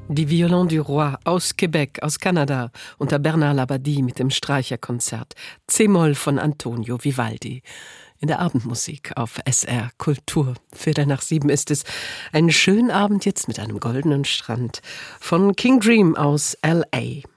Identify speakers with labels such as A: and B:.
A: Die Violon du Roi aus Quebec, aus Kanada, unter Bernard Labadie mit dem Streicherkonzert C-Moll von Antonio Vivaldi. In der Abendmusik auf SR Kultur. 6:15 ist es. Einen schönen Abend jetzt mit einem goldenen Strand. Von King Dream aus L.A.